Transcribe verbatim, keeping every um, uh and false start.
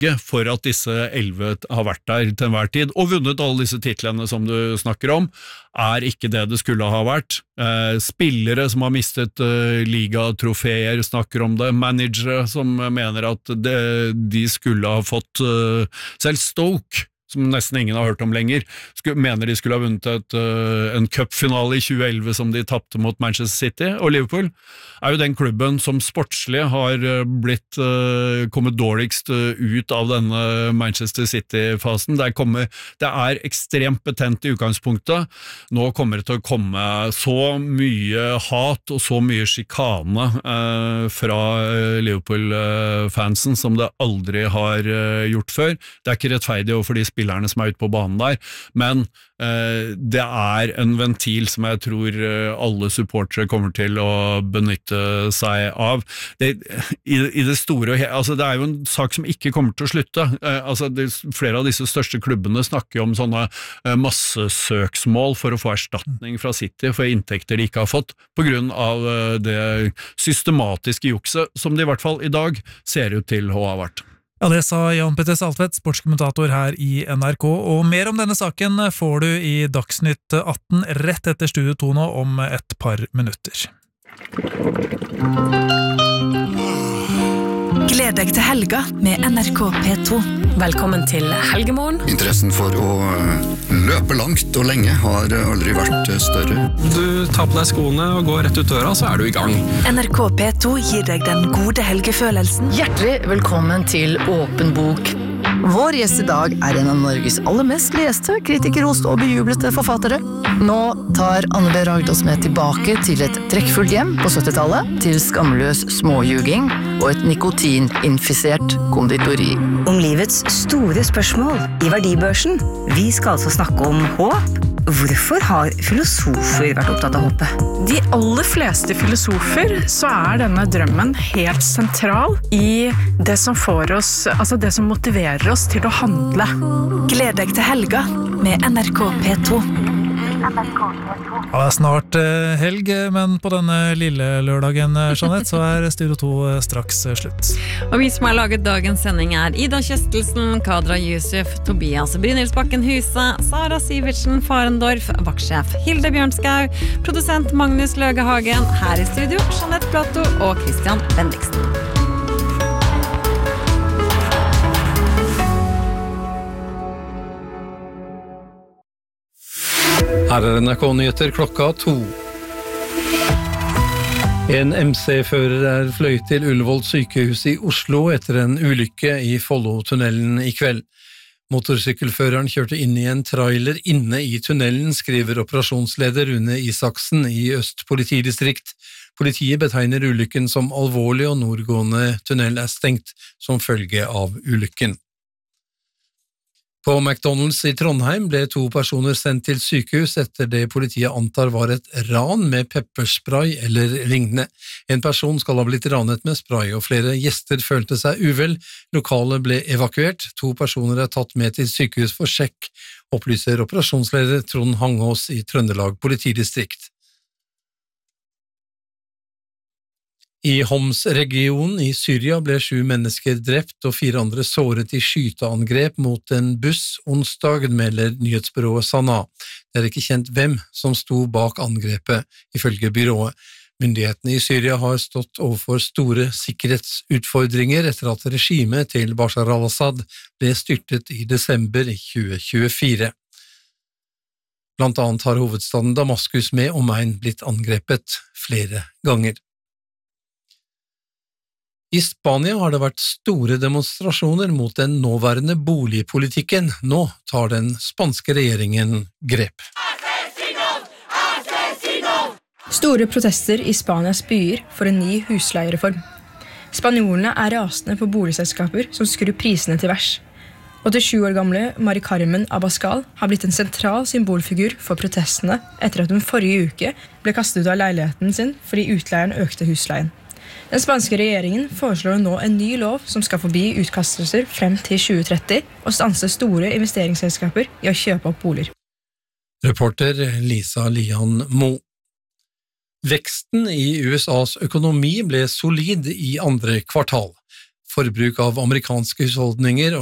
for at disse elleve har vært der til enhver tid, og vunnet alle disse titlene som du snakker om, er ikke det det skulle ha vært. Eh, spillere som har mistet eh, ligatrofeer snakker om det, managere som mener at det, de skulle ha fått eh, selv Stoke, som nesten ingen har hørt om lenger, skulle, mener de skulle ha vunnet et, uh, en cupfinale i tjue elleve som de tappte mot Manchester City, og Liverpool er jo den klubben som sportslig har blitt uh, kommet dårligst uh, ut av denne Manchester City-fasen. Det er, kommet, det er ekstremt betent i utgangspunktet. Nå kommer det til å komme så mye hat og så mye skikane uh, fra uh, Liverpool-fansen som det aldri har uh, gjort før. Det er ikke rettferdig overfor de spillerne spillerne som er ute på banen der, men eh, det er en ventil som jeg tror eh, alle supportere kommer til å benytte seg av. Det, i, i det store, altså det er jo en sak som ikke kommer til å slutte. Eh, altså det, flere av disse største klubbene snakker om sånne eh, massesøksmål for å få erstatning fra City for inntekter de ikke har fått, på grunn av eh, det systematiske jukset som det i hvert fall i dag ser ut til å ha vært. Ja, det sa Jan Petter Saltvedt, sportskommentator her i N R K, og mer om denne saken får du i Dagsnytt atten rett etter Studio to nå om et par minutter. Gled deg til helga med N R K P to. Velkommen til helgemorgen. Interessen for å løpe langt og lenge har aldri vært større. Du tar på deg skoene og går rett ut døra, så er du i gang. N R K P to gir deg den gode helgefølelsen. Hjertelig velkommen til Åpen bok. Vår gjest i dag er en av Norges aller mest leste, kritikerrost og bejublete forfattere. Nå tar Anne B. Ragdås med tilbake til et trekkfullt hjem på syttitallet, til skamløs småjuging og et nikotininfisert konditori. Om livets store spørsmål i verdibørsen. Vi skal altså snakke om håp. Hvorfor har filosofer vært opptatt av håpet? De aller fleste filosofer så er denne drømmen helt sentral i det som får oss, altså det som motiverer oss til å handle. Gled deg til helga med N R K P to. Ja, det er snart eh, helg, men på denne lille lørdagen, Jeanette, så er Studio to straks slutt. Og vi som har laget dagens sending er Ida Kjøstelsen, Kadra Yusuf, Tobias Brynildsbakken Huse, Sara Sivertsen Farendorf, vaktsjef Hilde Bjørnskau, produsent Magnus Løgehagen, her i studio Jeanette Plato og Christian Bendiksen. Her er N R K-nyheter klokka to. En M C-fører er fløyet til Ullevål sykehus i Oslo etter en ulykke i Follotunnelen i kveld. Motorsykkelføreren kjørte inn i en trailer inne i tunnelen, skriver operasjonsleder Rune Isaksen i Øst politidistrikt. Politiet betegner ulykken som alvorlig, og nordgående tunnel er stengt som følge av ulykken. På McDonald's i Trondheim ble to personer sendt til sykehus etter det politiet antar var et ran med pepperspray eller lignende. En person skal ha blitt ranet med spray, og flere gjester følte seg uvel. Lokalet ble evakuert. To personer er tatt med til sykehus for sjekk, opplyser operasjonsleder Trond Hangås i Trøndelag politidistrikt. I Homs-regionen i Syria ble sju mennesker drept og fire andre såret i skyteangrep mot en buss onsdag, melder nyhetsbyrået Sana. Det er ikke kjent hvem som sto bak angrepet, ifølge byrået. Myndighetene i Syria har stått overfor store sikkerhetsutfordringer etter at regimet til Bashar al-Assad ble styrtet i desember i tjue tjuefire. Blant annet har hovedstaden Damaskus med omegn blitt angrepet flere ganger. I Spania har det vært store demonstrasjoner mot den nåværende boligpolitikken. Nå tar den spanske regjeringen grep. Store protester i Spanias byer for en ny husleiereform. Spanjolene er rasende på boligselskaper som skrur prisene til værs. åttisju år gamle Mari Carmen Abascal har blitt en sentral symbolfigur for protestene etter at hun forrige uke ble kastet ut av leiligheten sin fordi utleieren økte husleien. Den spanske regjeringen foreslår nå en ny lov som skal forbi utkastelser frem til tjue tretti og stanse store investeringsselskaper i å kjøpe opp boliger. Reporter Lisa Lian Mo. Veksten i U S As økonomi ble solid i andre kvartal. forbruk av amerikanske husholdninger